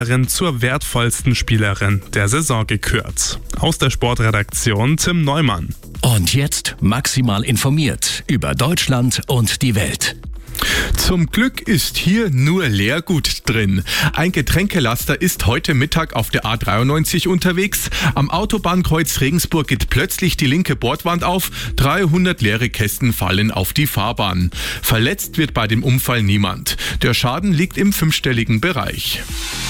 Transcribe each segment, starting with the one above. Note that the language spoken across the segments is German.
zur wertvollsten Spielerin der Saison gekürt. Aus der Sportredaktion Tim Neumann. Und jetzt maximal informiert über Deutschland und die Welt. Zum Glück ist hier nur Leergut drin. Ein Getränkelaster ist heute Mittag auf der A93 unterwegs. Am Autobahnkreuz Regensburg geht plötzlich die linke Bordwand auf. 300 leere Kästen fallen auf die Fahrbahn. Verletzt wird bei dem Unfall niemand. Der Schaden liegt im 5-stelligen Bereich.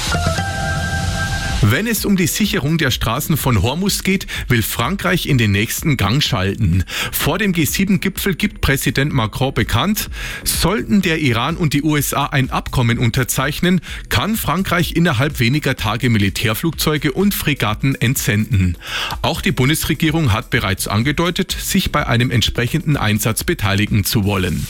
Wenn es um die Sicherung der Straßen von Hormuz geht, will Frankreich in den nächsten Gang schalten. Vor dem G7-Gipfel gibt Präsident Macron bekannt, sollten der Iran und die USA ein Abkommen unterzeichnen, kann Frankreich innerhalb weniger Tage Militärflugzeuge und Fregatten entsenden. Auch die Bundesregierung hat bereits angedeutet, sich bei einem entsprechenden Einsatz beteiligen zu wollen.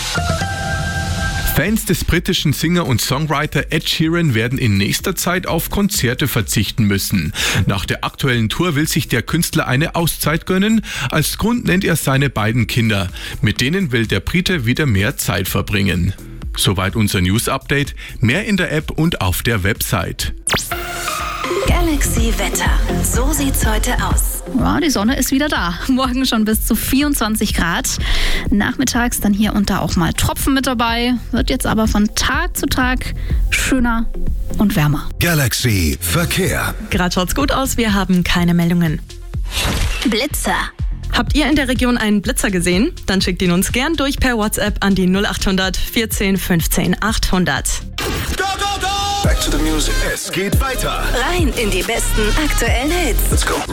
Fans des britischen Singer und Songwriter Ed Sheeran werden in nächster Zeit auf Konzerte verzichten müssen. Nach der aktuellen Tour will sich der Künstler eine Auszeit gönnen. Als Grund nennt er seine beiden Kinder. Mit denen will der Brite wieder mehr Zeit verbringen. Soweit unser News-Update. Mehr in der App und auf der Website. Galaxy Wetter. So sieht's heute aus. Ja, die Sonne ist wieder da. Morgen schon bis zu 24 Grad. Nachmittags dann hier und da auch mal Tropfen mit dabei. Wird jetzt aber von Tag zu Tag schöner und wärmer. Galaxy Verkehr. Gerade schaut's gut aus, wir haben keine Meldungen. Blitzer. Habt ihr in der Region einen Blitzer gesehen? Dann schickt ihn uns gern durch per WhatsApp an die 0800 14 15 800. Go, go, go! Back to the music. Es geht weiter. Rein in die besten aktuellen Hits. Let's go.